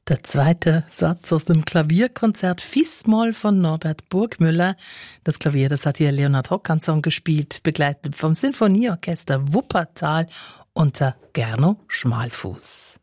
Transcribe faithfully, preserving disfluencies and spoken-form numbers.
Der zweite Satz aus dem Klavierkonzert Fis-Moll von Norbert Burgmüller. Das Klavier, das hat hier Leonhard Hokanson gespielt, begleitet vom Sinfonieorchester Wuppertal unter Gernot Schmalfuß.